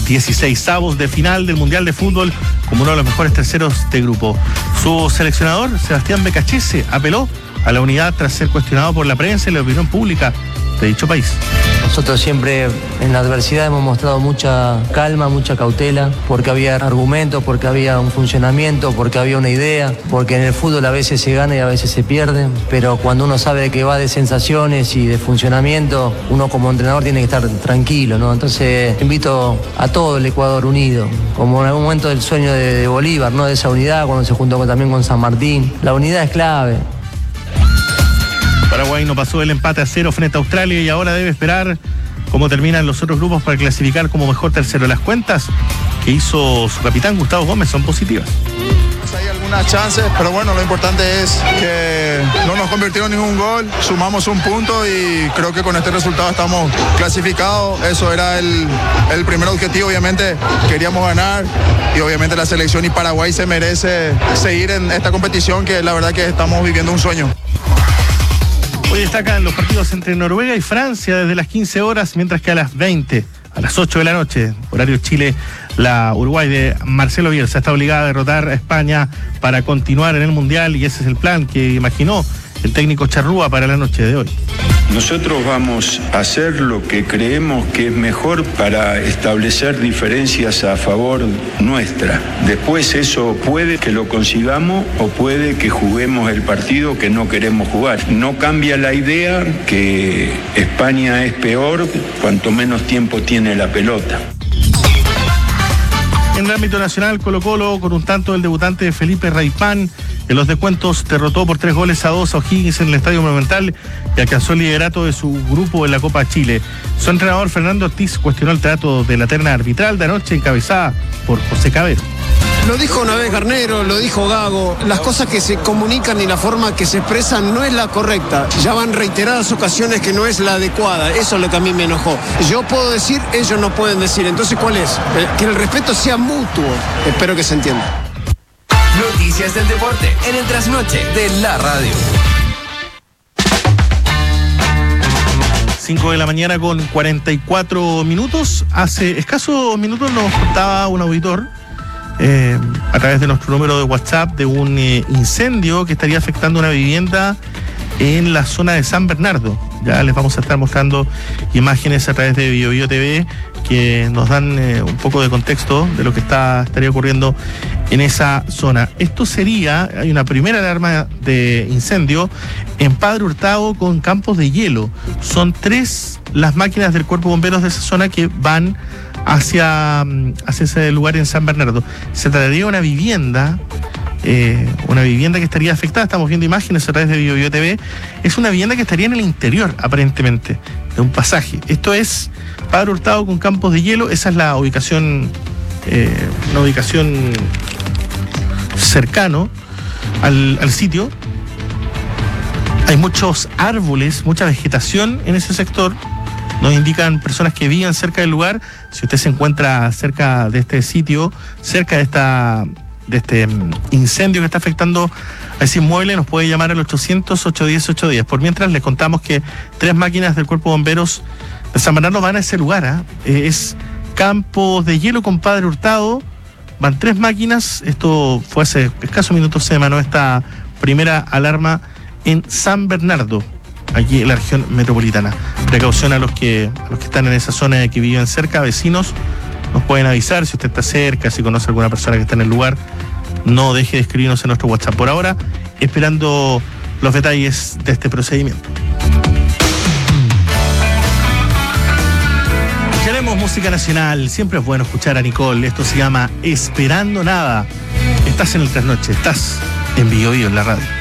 16avos de final del Mundial de Fútbol como uno de los mejores terceros de grupo. Su seleccionador, Sebastián Becachese, apeló a la unidad tras ser cuestionado por la prensa y la opinión pública de dicho país. Nosotros siempre en la adversidad hemos mostrado mucha calma, mucha cautela, porque había argumentos, porque había un funcionamiento, porque había una idea, porque en el fútbol a veces se gana y a veces se pierde, pero cuando uno sabe que va de sensaciones y de funcionamiento, uno como entrenador tiene que estar tranquilo, ¿no? Entonces invito a todo el Ecuador unido, como en algún momento del sueño de Bolívar, ¿no? De esa unidad, cuando se juntó también con San Martín. La unidad es clave. Paraguay no pasó el empate a 0 frente a Australia y ahora debe esperar cómo terminan los otros grupos para clasificar como mejor tercero. Las cuentas que hizo su capitán Gustavo Gómez son positivas. Hay algunas chances, pero bueno, lo importante es que no nos convirtieron en ningún gol, sumamos un punto y creo que con este resultado estamos clasificados. Eso era el primer objetivo, obviamente queríamos ganar y obviamente la selección y Paraguay se merece seguir en esta competición, que la verdad que estamos viviendo un sueño. Hoy destacan los partidos entre Noruega y Francia desde las 15 horas, mientras que a las 20, a las 8 de la noche, horario Chile, la Uruguay de Marcelo Bielsa está obligada a derrotar a España para continuar en el Mundial, y ese es el plan que imaginó el técnico Charrúa para la noche de hoy. Nosotros vamos a hacer lo que creemos que es mejor para establecer diferencias a favor nuestra. Después eso puede que lo consigamos o puede que juguemos el partido que no queremos jugar. No cambia la idea que España es peor cuanto menos tiempo tiene la pelota. En el ámbito nacional, Colo-Colo, con un tanto del debutante Felipe Raipán, en los descuentos derrotó por 3-2 a O'Higgins en el Estadio Monumental y alcanzó el liderato de su grupo en la Copa Chile. Su entrenador Fernando Ortiz cuestionó el trato de la terna arbitral de anoche encabezada por José Cabero. Lo dijo una vez Garnero, lo dijo Gago, las cosas que se comunican y la forma que se expresan no es la correcta. Ya van reiteradas ocasiones que no es la adecuada, eso es lo que a mí me enojó. Yo puedo decir, ellos no pueden decir, entonces ¿cuál es? Que el respeto sea mutuo, espero que se entienda. Noticias del deporte en el trasnoche de la radio. 5 de la mañana con 44 minutos. Hace escasos minutos nos contaba un auditor a través de nuestro número de WhatsApp de un incendio que estaría afectando una vivienda en la zona de San Bernardo. Ya les vamos a estar mostrando imágenes a través de BioBio TV que nos dan un poco de contexto de lo que estaría ocurriendo en esa zona. Esto sería, hay una primera alarma de incendio en Padre Hurtado con campos de hielo. Son 3 las máquinas del Cuerpo de Bomberos de esa zona que van hacia ese lugar en San Bernardo. Se trataría de una vivienda que estaría afectada. Estamos viendo imágenes a través de BioBio TV. Es una vivienda que estaría en el interior, aparentemente, de un pasaje. Esto es Padre Hurtado con campos de hielo. Esa es la ubicación, una ubicación cercano al sitio. Hay muchos árboles, mucha vegetación en ese sector. Nos indican personas que viven cerca del lugar. Si usted se encuentra cerca de este sitio, cerca de este incendio que está afectando a ese inmueble, nos puede llamar al 800-810-810. Por mientras, les contamos que 3 máquinas del Cuerpo de Bomberos de San Bernardo van a ese lugar. Es campos de hielo con Padre Hurtado. Van 3 máquinas. Esto fue hace escasos minutos, se emanó esta primera alarma en San Bernardo, aquí en la región metropolitana. Precaución a los que están en esa zona y que viven cerca, vecinos. Nos pueden avisar si usted está cerca, si conoce a alguna persona que está en el lugar. No deje de escribirnos en nuestro WhatsApp. Por ahora, esperando los detalles de este procedimiento. Escucharemos música nacional. Siempre es bueno escuchar a Nicole. Esto se llama Esperando Nada. Estás en el trasnoche, estás en BioBio en la radio.